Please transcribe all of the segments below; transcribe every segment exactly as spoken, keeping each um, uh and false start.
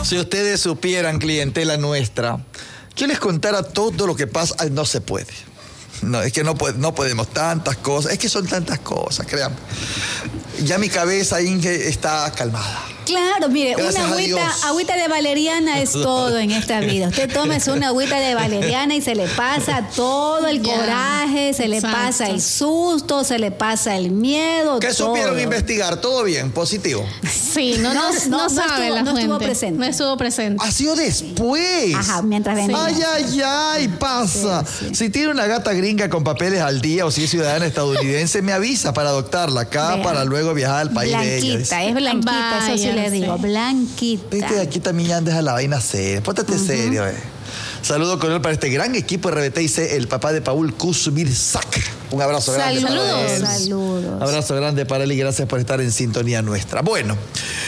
Si ustedes supieran, clientela nuestra, yo les contara todo lo que pasa. Ay, no se puede. No, es que no, no podemos tantas cosas. Es que son tantas cosas, créanme. Ya mi cabeza, Inge, está calmada. Claro, mire, Gracias una agüita, agüita de valeriana es todo en esta vida. Usted tómese una agüita de valeriana y se le pasa todo el Ya, coraje, se le exacto. pasa el susto, se le pasa el miedo. ¿Qué todo. supieron investigar? ¿Todo bien? ¿Positivo? Sí, no, No, no, no, no no sabe estuvo- la no fuente. estuvo presente. No estuvo presente. Ha sido después. Ajá, mientras venía. Ay, ay, ay, pasa. Sí, sí. Si tiene una gata gringa con papeles al día o si es ciudadana estadounidense, me avisa para adoptarla acá Vea. para luego viajar al país de ella. Blanquita, es blanquita, eso sí le Váyase. digo, blanquita. Viste, aquí también ya deja la vaina seria. Póntate serio, eh. Saludo con él para este gran equipo de R B T I C, el papá de Paul Kuzmirsak. Un abrazo grande para Saludos, él. saludos. Abrazo grande para él y gracias por estar en sintonía nuestra. Bueno,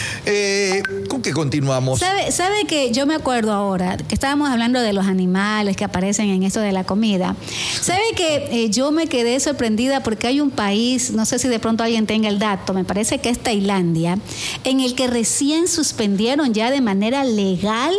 eh, ¿con qué continuamos? ¿Sabe, sabe que yo me acuerdo ahora que estábamos hablando de los animales que aparecen en esto de la comida? ¿Sabe que eh, yo me quedé sorprendida porque hay un país, no sé si de pronto alguien tenga el dato, me parece que es Tailandia, en el que recién suspendieron ya de manera legal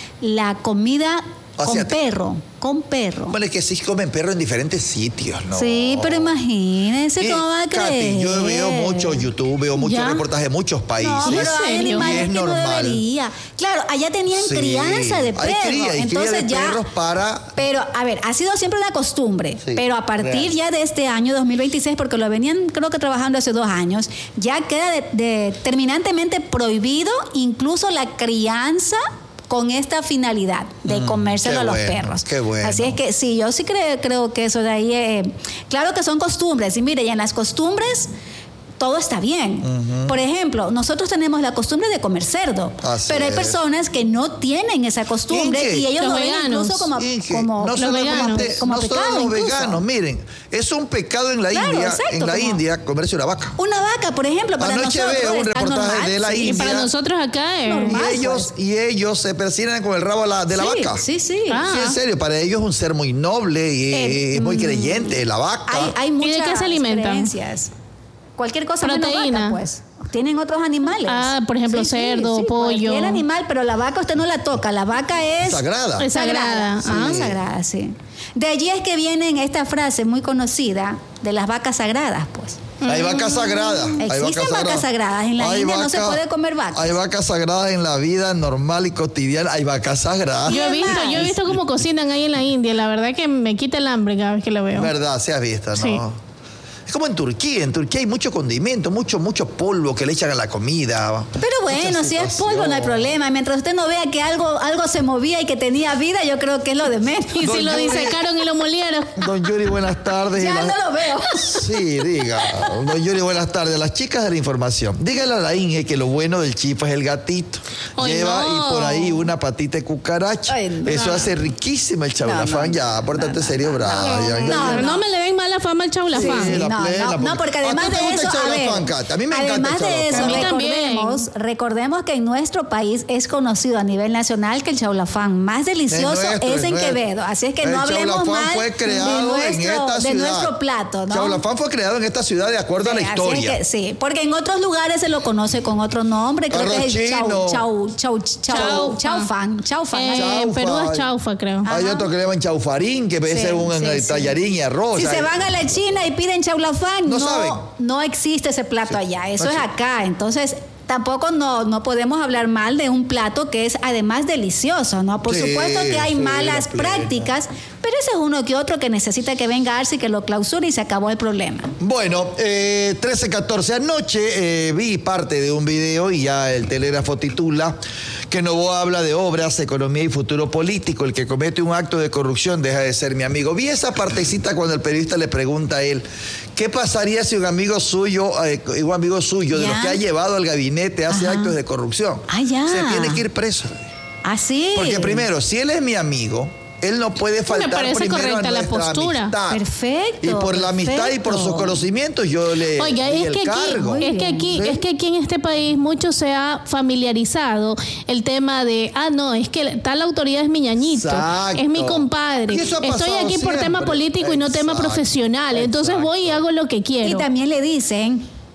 la comida con Asiática. perro, con perro. Bueno, es que sí comen perro en diferentes sitios, ¿no? Sí, pero imagínense Eh, cómo va a Katy, creer. yo veo mucho YouTube, veo muchos ¿Ya? reportajes de muchos países. No, pero hay serio? animales Y es que no normal. debería. Claro, allá tenían Sí, crianza de hay perros. cría y cría Entonces de ya. perros para- Pero, a ver, ha sido siempre una costumbre. Sí, pero a partir real. ya de este año dos mil veintiséis, porque lo venían, creo que trabajando hace dos años, ya queda de- de- terminantemente prohibido incluso la crianza con esta finalidad de comérselo qué a los bueno, perros. qué bueno. Así es que sí, yo sí creo, creo que eso de ahí, eh, claro que son costumbres. Y mire, ya en las costumbres todo está bien. Por ejemplo, nosotros tenemos la costumbre de comer cerdo, Así pero hay es. personas que no tienen esa costumbre Inge, y ellos los lo ven veganos. incluso como, Inge, como, no los solamente, veganos. como no solo pecado los incluso. veganos, miren, es un pecado en la Claro, India, exacto, en la como- India comerse una vaca. Una vaca, por ejemplo, para Anoche nosotros veo un es tan reportaje normal, de la sí. Y India. para nosotros acá es Normal. Y ellos, y ellos se persiguen con el rabo a la- de la Sí, vaca. sí, sí. Ah. Sí, en serio, para ellos es un ser muy noble y Eh, es muy mm, creyente, la vaca. Hay, hay ¿Y de muchas qué se alimentan? creencias. Cualquier cosa menos Proteína. vaca, pues. Tienen otros animales. Ah, por ejemplo, cerdo, pollo. Cualquier animal, pero la vaca usted no la toca. La vaca es Sagrada. Es sagrada. Sí, Ah. sagrada, sí. De allí es que viene esta frase muy conocida de las vacas sagradas, pues. Hay vacas sagradas. hay Existen vacas sagradas. En la Hay India no se vaca- puede comer vacas. Hay vacas sagradas en la vida normal y cotidiana. Hay vacas sagradas. Yo he visto, yo he visto cómo cocinan ahí en la India. La verdad que me quita el hambre cada vez que lo veo. ¿Verdad? Se has visto, ¿no? Sí. Es como en Turquía. En Turquía hay mucho condimento, mucho, mucho polvo que le echan a la comida. Pero bueno, Mucha si es situación. polvo no hay problema. Mientras usted no vea que algo, algo se movía y que tenía vida, yo creo que es lo de menos. Y si Don lo Yuri. disecaron y lo molieron. Don Yuri, buenas tardes. Ya Y la- no lo veo. Sí, diga. Don Yuri, buenas tardes. Las chicas de la información. Dígale a la Inge que lo bueno del chifa es el gatito. Ay, Lleva no. y por ahí una patita de cucaracha. Ay, no. Eso hace riquísimo el chaulafán. No, no, ya, pórtate serio, Brian. Ya, no, ya. Pero no me le den mala fama al chaulafán. Sí, la no, plena, no, porque- no, porque ¿A además ti te de gusta eso, el a ver, chaulafán, Cata? A mí me encanta el además de chaulafán. eso, A mí también. recordemos, recordemos que en nuestro país es conocido a nivel nacional que el chaulafán más delicioso Es es, nuestro, es en nuestro. Quevedo. Así es que El no hablemos chaulafán mal fue creado de, nuestro, en esta de ciudad. nuestro plato, ¿no? Chaulafán fue creado en esta ciudad de acuerdo a la Sí, así historia. es que sí, porque en otros lugares se lo conoce con otro nombre, creo Arroz que es el chino. chau, chau, chau, chau, Chaufa. chaufán, chaufán. Eh, Chaufa. en Perú es chaufa, creo. Hay Ajá. otro que le llaman chaufarín, que Sí, es un sí, eh, sí. tallarín y arroz. Si o sea, se van a la China y piden chaulafán, No no, saben. no existe ese plato allá, eso No es existe. acá. Entonces, tampoco no, no podemos hablar mal de un plato que es además delicioso, ¿no? Por Sí, supuesto que hay sí, malas la plena. prácticas, pero ese es uno que otro que necesita que venga Arce y que lo clausure y se acabó el problema. Bueno, eh, trece catorce. Anoche eh, vi parte de un video y ya el telégrafo titula que Novoa habla de obras, economía y futuro político. El que comete un acto de corrupción deja de ser mi amigo. Vi esa partecita cuando el periodista le pregunta a él, ¿qué pasaría si un amigo suyo, eh, un amigo suyo de Ya. los que ha llevado al gabinete hace Ajá. actos de corrupción? Ah, ya. Se tiene que ir preso. Así. Porque primero, si él es mi amigo, él no puede faltar parece primero correcta a la nuestra postura. amistad. Perfecto, Y por la amistad y por perfecto. sus conocimientos yo le Oiga, di es el que, aquí, cargo. es, que aquí, ¿Sí? es que aquí en este país mucho se ha familiarizado el tema de, ah, no, es que tal autoridad es mi ñañito, Exacto. es mi compadre. Y eso ha Estoy pasado aquí por tema siempre. político y no tema Exacto, profesional. Entonces exacto. voy y hago lo que Y quiero. también le dicen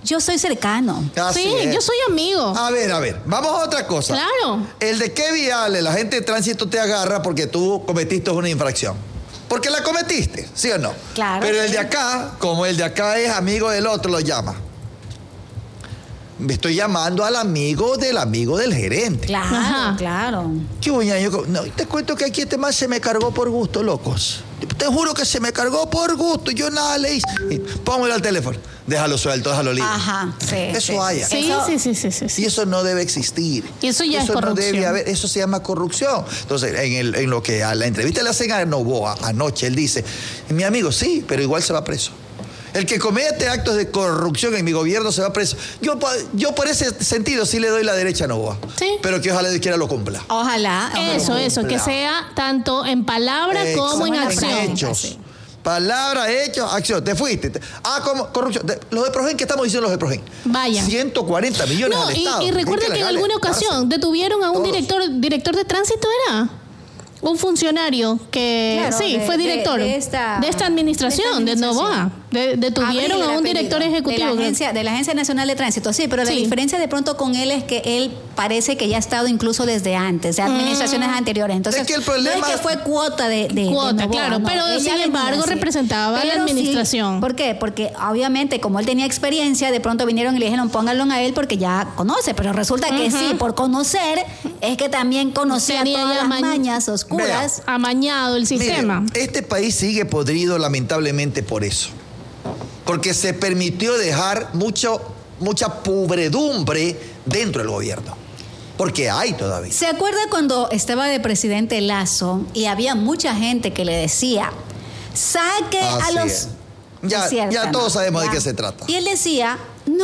yo soy cercano. Así Sí, es. yo soy amigo. A ver, a ver, vamos a otra cosa. Claro. El de qué viales, la gente de tránsito te agarra porque tú cometiste una infracción. Porque la cometiste, ¿sí o no? Claro. Pero el sí. de acá, como el de acá es amigo del otro, lo llama. Me estoy llamando al amigo del amigo del gerente. Claro, Ajá. claro. ¿Qué buña? Yo, no, te cuento que aquí este man se me cargó por gusto, locos. Te juro que se me cargó por gusto. Yo nada le hice. Y póngale al teléfono. Déjalo suelto, déjalo libre. Ajá, sí. Eso sí. haya. Sí, Eso- sí, sí, sí, sí, sí. Y eso no debe existir. Y eso ya es no corrupción. debe haber, eso se llama corrupción. Entonces, en, el, en lo que a la entrevista le hacen a Novoa anoche, él dice, mi amigo, sí, pero igual se va preso. El que comete actos de corrupción en mi gobierno se va preso. Yo, po- yo por ese sentido sí le doy la derecha a Novoa. Sí. Pero que ojalá Dios quiera lo cumpla. Ojalá. Eso, Pero eso, que cumpla. sea tanto en palabra como en Exacto, acción. hechos. Sí. Palabra, hechos, acción. Te fuiste. Te- ah, como corrupción. De- los de Progen, ¿qué estamos diciendo los de Progen? Vaya. ciento cuarenta millones No, al y, Estado. y recuerda Hay que en darle alguna ocasión cárcel. detuvieron a un Todos. director, director de tránsito, ¿era? Un funcionario que Claro, sí, de- fue de- director de esta- administración, de de, esta Novoa. administración. De- detuvieron Abril, a un el director apellido, ejecutivo. De la, creo. agencia, de la Agencia Nacional de Tránsito, sí, pero la Sí. diferencia de pronto con él es que él parece que ya ha estado incluso desde antes, de administraciones anteriores. Entonces, Es que el problema- no es que fue cuota de, de- de Cuota, Novoa, claro, no, pero él sin ya venía embargo así. representaba a la Pero sí, administración. ¿por qué? Porque obviamente como él tenía experiencia, de pronto vinieron y le dijeron pónganlo a él porque ya conoce, pero resulta que Ujú. sí, por conocer, es que también conocía Tenía todas ya las mañ- mañas oscuras. Amañado el sistema. Mire, este país sigue podrido lamentablemente por eso. Porque se permitió dejar mucho, mucha pudredumbre dentro del gobierno. Porque hay todavía. ¿Se acuerda cuando estaba de presidente Lazo y había mucha gente que le decía, saque a Así los... es. Ya, Es cierto, ya todos ¿no? sabemos Ya. de qué se trata. Y él decía,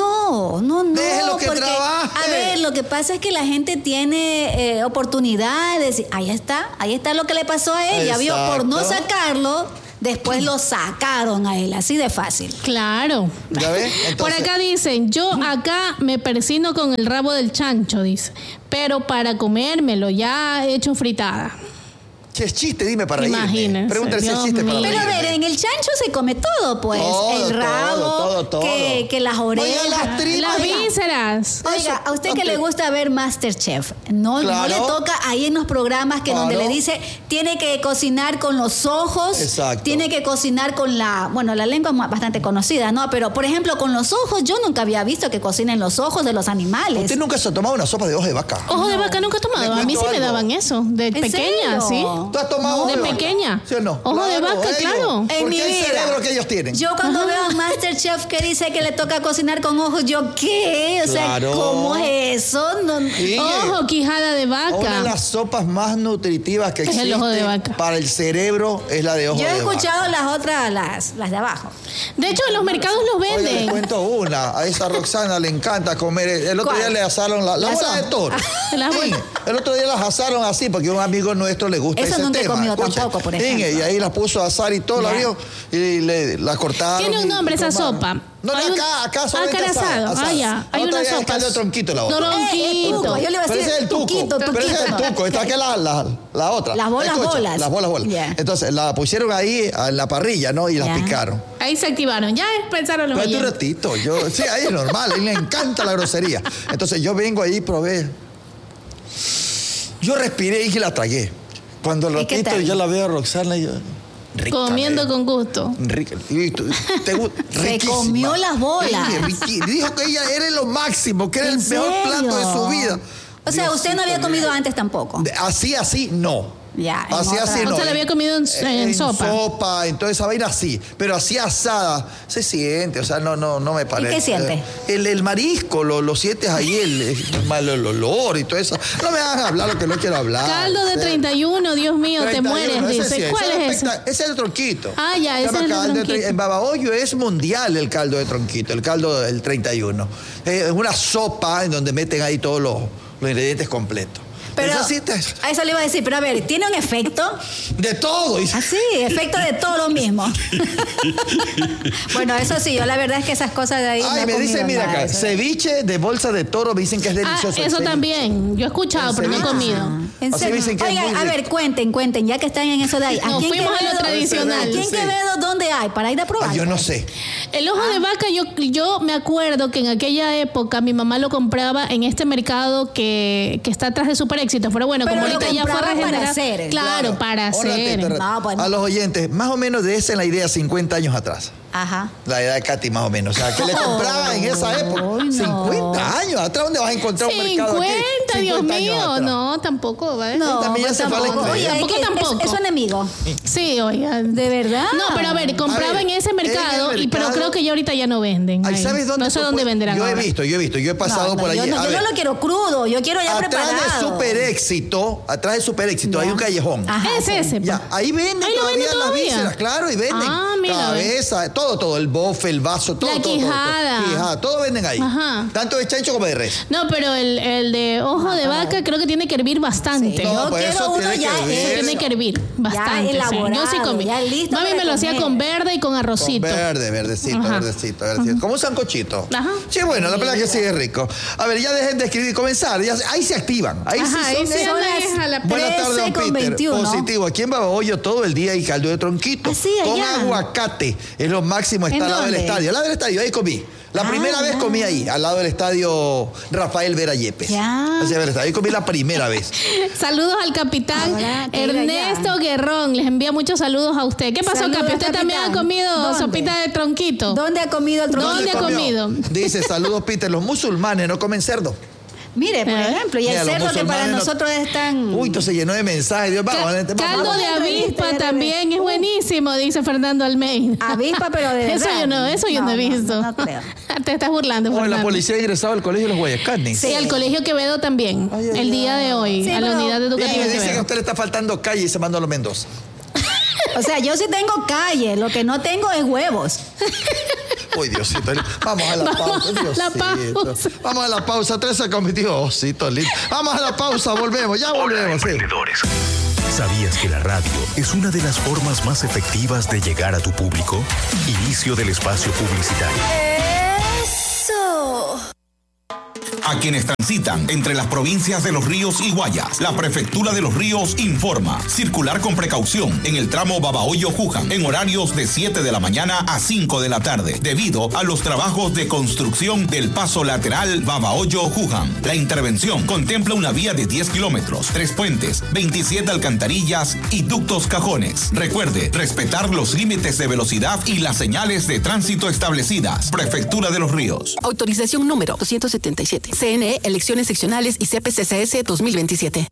no, no, no. Déjelo que porque, trabaje. a ver, lo que pasa es que la gente tiene eh, oportunidades. Ahí está, ahí está lo que le pasó a él. Ya vio, por no Exacto. sacarlo, después lo sacaron a él, así de fácil. Claro. ¿Ya ves? Por Entonces- acá dicen, yo acá me persino con el rabo del chancho, dice, pero para comérmelo ya he hecho fritada. ¿Qué es chiste? Dime para reírme. Imagínense, Pregúntale si es Dios chiste para mío. Pero a reírme. ver, en el chancho se come todo, pues. Todo, el rabo, todo, todo, todo. Que, que las Oiga, orejas. las tripas. Las Oiga, vísceras. Oiga, a usted que ok. le gusta ver MasterChef, no, no Claro. le toca ahí en los programas que donde Claro. le dice tiene que cocinar con los ojos, Exacto. tiene que cocinar con la, bueno, la lengua es bastante conocida, ¿no? Pero por ejemplo con los ojos, yo nunca había visto que cocinen los ojos de los animales. ¿Usted nunca se ha tomado una sopa de hoja de vaca? Ojo de vaca nunca he tomado. Le A mí sí cuento me algo. daban eso. De ¿En pequeña, serio? ¿sí? ¿Tú has tomado De ojo vaca? pequeña. ¿Sí o no? Ojo de vaca, ellos. claro. En Porque mi el vida. cerebro que ellos tienen. Yo cuando Ajá. veo a MasterChef que dice que le toca cocinar con ojos, yo ¿qué? O sea, Claro. ¿cómo es eso? No, Sí. Ojo, quijada de Una de vaca. las sopas más nutritivas que Es existe el ojo de vaca. para el cerebro es la de ojo yo he de vaca. escuchado las otras, las, las de abajo. De hecho, en los mercados los Oiga, les venden. cuento una. A esa Roxana le encanta comer. El otro ¿Cuál? día le asaron la, la Las bola de son. toro. Las Sí, bolas. el otro día las asaron así porque a un amigo nuestro le gusta Eso ese nunca he tema. comido Escucha. tampoco, por Sí, ejemplo. y ahí las puso a asar y todo, la Ya. vio. Y le, la cortaron. Tiene un y- nombre y esa tomaron. sopa. No, no, Hay un- acá, acá Ah, solamente carasado. asada, asada. Ah, ya. La Hay otra una ya es sopa. caldo de tronquito la otra. Tronquito. tuco, yo le iba a Pero decir ese es el tuco. tuquito, Pero ese es el tuquito. tuco. Esta que es la, la, la otra. Las bolas, bolas. Las bolas, bolas. Ya. Entonces la pusieron ahí en la parrilla, ¿no? Y las Ya. picaron. Ahí se activaron. Ya pensaron los Pero un oyentes. ratito, yo, sí, ahí es normal, a él le encanta la grosería. Entonces yo vengo ahí y probé. Yo respiré y la tragué. Cuando al ¿Y qué ratito tal? yo la veo a Roxana y yo. rica, Comiendo eh. con gusto. Rica. Y tú- te gu- Se riquísima. comió las bolas. Sí, riqui- dijo que ella era lo máximo, que era el ¿En mejor plato de su serio? vida. O sea, usted no había Diosito comido mío. antes tampoco. De- Así, así, no. Ya, en Así, otra- así, no. O sea, la había comido en- en sopa. En sopa, en toda esa vaina así. Pero así asada, se siente, o sea, no, no, no me parece. qué siente? El, el marisco, lo, lo sientes ahí, el, el, mal- el olor y todo eso. No me hagan hablar lo que no quiero hablar. Caldo de Sí. treinta y uno, Dios mío, te treinta y uno, mueres, ese dice. sí, ¿Cuál ese es ese? espectac- Ese es el tronquito. Ah, ya, Se ese llama es el caldo de tronquito. tre- En Babahoyo es mundial el caldo de tronquito, el caldo del treinta y uno. Es una sopa en donde meten ahí todos los, los ingredientes completos. Pero, Necesitas eso. a eso le iba a decir, pero a ver, ¿tiene un efecto? De todo. Y- Ah, sí, efecto de todo lo mismo. Bueno, eso sí, yo la verdad es que esas cosas de ahí. Ay, no he me dicen, comido mira nada acá, de eso. ceviche de bolsa de toro, me dicen que es Ah, delicioso. ¿en eso serio? también. Yo he escuchado, pero no he serio? comido. ¿En Así serio? dicen que es Oigan, muy a rico. ver, cuenten, cuenten, ya que están en eso de ahí. Nos Aquí en fuimos a lo Quevedo- tradicional. Aquí en Sí. Quevedo, ¿dónde hay? Para ir a probar. Ah, yo no sé. El ojo de vaca, yo, yo me acuerdo que en aquella época mi mamá lo compraba en este mercado que, que está atrás de Super Éxito. Pero bueno, Pero como lo ahorita ya fue compraba para regenerado. hacer. Claro, para Un hacer. ratito, un ratito. No, pues no. A los oyentes, más o menos de esa en la idea cincuenta años atrás. Ajá. La edad de Katy, más o menos. O sea, ¿qué le compraban en esa época? Ay, no. cincuenta años. ¿Atrás dónde vas a encontrar un mercado aquí? cincuenta, Dios cincuenta años mío. atrás. No, tampoco. ¿vale? No, también ya pues se fue a la tampoco. escuela. Oye, es Tampoco, que es- tampoco. Es, un enemigo. Sí, oigan. ¿De verdad? No, pero a ver, compraba A ver, en ese en el mercado, y, pero mercado- creo que ya ahorita ya no venden. Ay, ahí. ¿sabes dónde? No sé tú dónde puedes- venderán Yo he ahora. visto, yo he visto, yo he pasado No, no, por allí. Yo, no, A yo ver, no lo quiero crudo, yo quiero ya atrás preparado. de Super Éxito, atrás de Super Éxito hay un callejón. Ajá, Es sí. ese. Ya, ahí venden Ahí lo todavía venden las todavía. vísceras, claro, y venden Ah, mira, cabeza, todo, todo, el bofe, el vaso, todo, La todo, todo, todo. quijada. Quijada, todo venden ahí. Ajá. Tanto de chancho como de res. No, pero el, el de ojo de vaca creo que tiene que hervir bastante. Sí, No, yo pues quiero eso uno tiene que ya hervir. Eso hecho. tiene que hervir bastante. sí. elaborado, Yo sí comí. ya listo Mami para me lo hacía comer. con verde y con arrocito. Con verde, verdecito, Ajá. verdecito, verdecito. Como un sancochito. Ajá. Sí, bueno, la verdad que sí es rico. A ver, ya dejen de escribir y comenzar. Ya, ahí se activan. Ahí Ajá, sí ahí son sí de- son andan las a la Buenas tardes, don trece con Peter. veintiuno. Positivo. Aquí en Babahoyo todo el día hay caldo de tronquito. Ah, sí, con allá. aguacate. Es lo máximo. Está ¿En al lado del dónde? estadio. Al lado del estadio. Ahí comí. La Ah, primera vez ya. comí ahí, al lado del estadio Rafael Vera Yepes. Ya. Así es, ahí comí la primera vez. Saludos al capitán Habrá que ir Ernesto allá. Guerrón. Les envía muchos saludos a usted. ¿Qué pasó, Saludos, Capi? ¿Usted también ha capitán. comido ¿Dónde? sopita de tronquito? ¿Dónde ha comido el tronquito? ¿Dónde ha comió? comido? Dice, saludos, Peter. Los musulmanes no comen cerdo. Mire, por ¿Eh? ejemplo, y Mira, el los cerdo que para musulmanes no- nosotros es tan... Uy, entonces se llenó de mensajes. Dios, vamos, Ca- vamos, caldo vamos. de vamos. avispa también es buenísimo, dice Fernando Almeida. Avispa, pero de Eso verdad. yo no, eso yo no, No, he no, visto. no, no creo. Te estás burlando, Oh, la Fernando. policía ha ingresado al colegio de los Guayacanes. Sí, al Colegio Quevedo también. Ay, ay, el día de hoy, Sí, a la pero- unidad Y educativa le de dicen que a Quevedo. usted le está faltando calle y se mandó a los Mendoza. O sea, yo sí tengo calle, lo que no tengo es huevos. Uy, Diosito. Vamos a la Vamos pausa, a la Diosito. pausa. Vamos a la pausa. Tres se cometió. Osito lindo. Vamos a la pausa, volvemos. Ya volvemos. Sí. Emprendedores. ¿Sabías que la radio es una de las formas más efectivas de llegar a tu público? Inicio del espacio publicitario. Eso. A quienes transitan entre las provincias de Los Ríos y Guayas, la Prefectura de Los Ríos informa. Circular con precaución en el tramo Babahoyo-Juján en horarios de siete de la mañana a cinco de la tarde, debido a los trabajos de construcción del paso lateral Babahoyo-Juján. La intervención contempla una vía de diez kilómetros, tres puentes, veintisiete alcantarillas y ductos cajones. Recuerde respetar los límites de velocidad y las señales de tránsito establecidas. Prefectura de Los Ríos. Autorización número doscientos setenta y siete. C N E, elecciones seccionales y C P C C S dos mil veintisiete.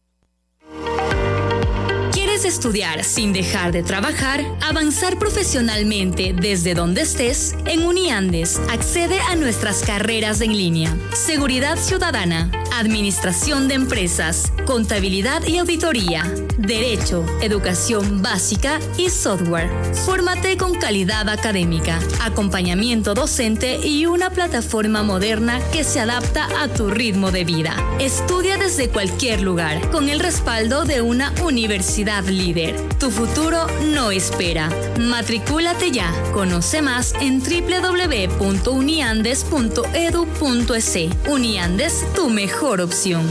¿Quieres estudiar sin dejar de trabajar? Avanzar profesionalmente desde donde estés. En Uniandes, accede a nuestras carreras en línea. Seguridad Ciudadana, Administración de Empresas, Contabilidad y Auditoría, Derecho, Educación Básica y Software. Fórmate con calidad académica, acompañamiento docente y una plataforma moderna que se adapta a tu ritmo de vida. Estudia desde cualquier lugar, con el respaldo de una universidad líder. Tu futuro no espera. Matricúlate ya. Conoce más en doble u doble u doble u punto uniandes punto e d u punto e s. Uniandes, tu mejor opción.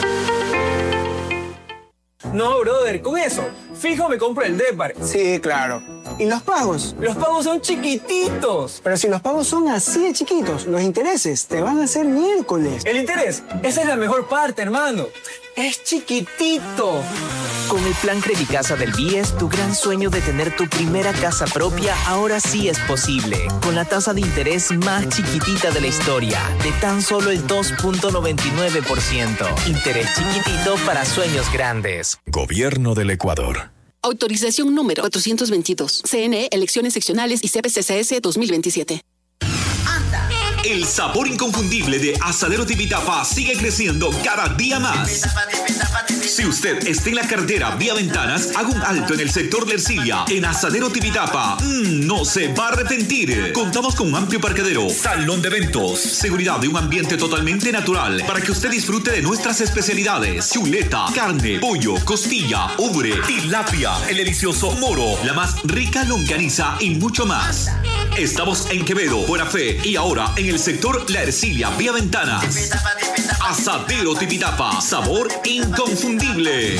No, brother, con eso, fijo me compro el Depar. Sí, claro. ¿Y los pagos? Los pagos son chiquititos. Pero si los pagos son así de chiquitos, los intereses te van a hacer miércoles. El interés, esa es la mejor parte, hermano. Es chiquitito. Con el plan Credicasa del B I E S, tu gran sueño de tener tu primera casa propia ahora sí es posible. Con la tasa de interés más chiquitita de la historia, de tan solo el dos punto noventa y nueve por ciento. Interés chiquitito para sueños grandes. Gobierno del Ecuador. Autorización número cuatrocientos veintidós. C N E, elecciones seccionales y C P C C S dos mil veintisiete. Anda, El sabor inconfundible de Asadero Tipitapa sigue creciendo cada día más. Si usted está en la carretera vía Ventanas, haga un alto en el sector de Ercilia. En Asadero Tipitapa, mmm, no se va a arrepentir. Contamos con un amplio parqueadero, salón de eventos, seguridad y un ambiente totalmente natural para que usted disfrute de nuestras especialidades: chuleta, carne, pollo, costilla, ubre, tilapia, el delicioso moro, la más rica longaniza y mucho más. Estamos en Quevedo, Buena Fe y ahora en el sector La Ercilia vía Ventanas. Asadero Tipitapa, sabor inconfundible.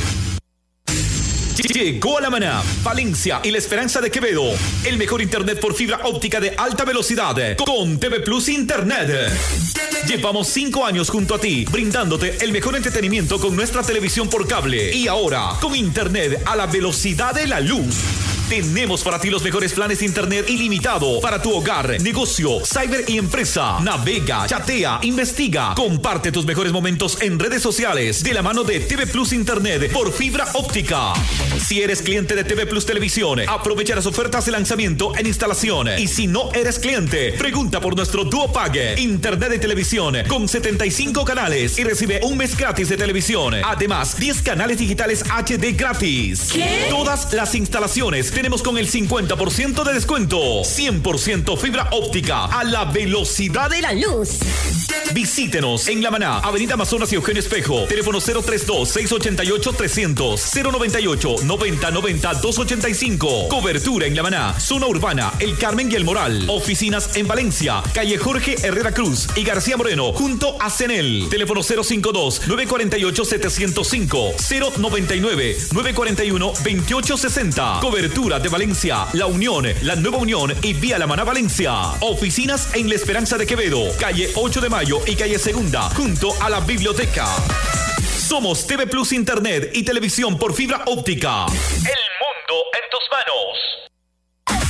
Llegó a La Maná, Valencia y La Esperanza de Quevedo. El mejor internet por fibra óptica de alta velocidad con T V Plus Internet. Llevamos cinco años junto a ti, brindándote el mejor entretenimiento con nuestra televisión por cable. Y ahora, con internet a la velocidad de la luz. Tenemos para ti los mejores planes de internet ilimitado para tu hogar, negocio, cyber y empresa. Navega, chatea, investiga, comparte tus mejores momentos en redes sociales de la mano de T V Plus Internet por fibra óptica. Si eres cliente de T V Plus Televisión, aprovecha las ofertas de lanzamiento en instalación. Y si no eres cliente, pregunta por nuestro Duo Pague, internet de televisión con setenta y cinco canales y recibe un mes gratis de televisión. Además, diez canales digitales H D gratis. ¿Qué? Todas las instalaciones tenemos con el cincuenta por ciento de descuento. cien por ciento fibra óptica a la velocidad de la luz. Visítenos en La Maná, Avenida Amazonas y Eugenio Espejo. Teléfono cero treinta y dos, seiscientos ochenta y ocho, trescientos, cero noventa y ocho, noventa noventa, doscientos ochenta y cinco. Cobertura en La Maná, zona urbana, El Carmen y El Moral. Oficinas en Valencia, calle Jorge Herrera Cruz y García Moreno, junto a Cenel. Teléfono cero cincuenta y dos, novecientos cuarenta y ocho, setecientos cinco, cero noventa y nueve, novecientos cuarenta y uno, veintiocho sesenta. Cobertura de Valencia, La Unión, La Nueva Unión y Vía La Maná Valencia. Oficinas en La Esperanza de Quevedo, calle ocho de mayo y calle Segunda, junto a la biblioteca. Somos T V Plus Internet y televisión por fibra óptica. El mundo en tus manos.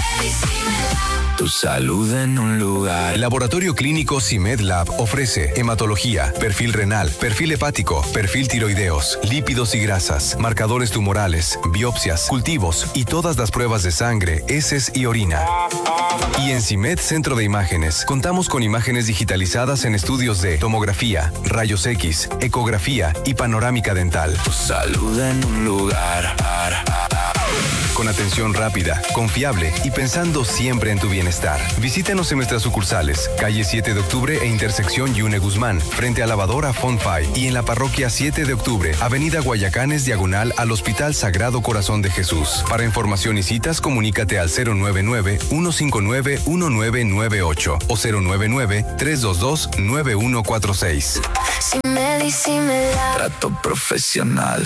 Tu salud en un lugar. Laboratorio Clínico CIMED Lab ofrece hematología, perfil renal, perfil hepático, perfil tiroideos, lípidos y grasas, marcadores tumorales, biopsias, cultivos y todas las pruebas de sangre, heces y orina. Y en CIMED Centro de Imágenes contamos con imágenes digitalizadas en estudios de tomografía, rayos X, ecografía y panorámica dental. Tu salud en un lugar. Con atención rápida, confiable y pensando siempre en tu bienestar. Visítanos en nuestras sucursales, calle siete de octubre e intersección Yune Guzmán, frente a lavadora Fonfay, y en la parroquia siete de octubre, avenida Guayacanes, diagonal al Hospital Sagrado Corazón de Jesús. Para información y citas, comunícate al cero nueve nueve, uno cinco nueve, uno nueve nueve ocho o cero nueve nueve, tres dos dos, nueve uno cuatro seis. Trato profesional.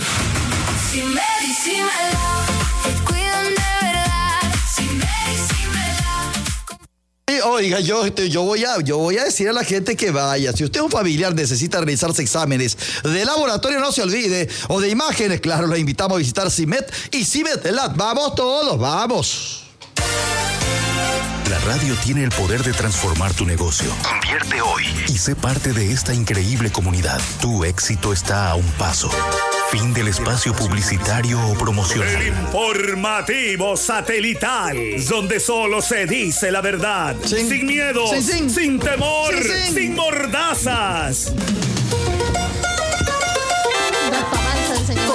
Oiga, yo, yo, voy a, yo voy a decir a la gente que vaya. Si usted es un familiar, necesita realizarse exámenes de laboratorio, no se olvide, o de imágenes, claro, los invitamos a visitar CIMED y CIMED Lab. Vamos todos, vamos. La radio tiene el poder de transformar tu negocio. Invierte hoy y sé parte de esta increíble comunidad. Tu éxito está a un paso. Fin del espacio publicitario o promocional. El informativo satelital, donde solo se dice la verdad, sin, sin miedo, sin, sin. sin temor, sin, sin. sin mordazas.